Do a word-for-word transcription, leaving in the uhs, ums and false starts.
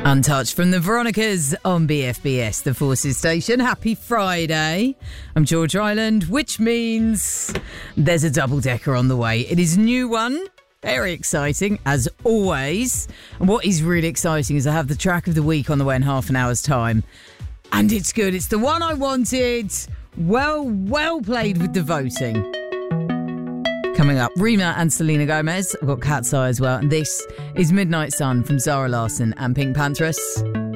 Untouched from the Veronicas on B F B S, the Forces Station. Happy Friday. I'm George Island, which means there's a double-decker on the way. It is a new one. Very exciting, as always. And what is really exciting is I have the track of the week on the way in half an hour's time. And it's good. It's the one I wanted. Well, well played with the voting. Coming up, Rima and Selena Gomez. I've got Cat's Eye as well. And this is Midnight Sun from Zara Larsson and Pink Panthers.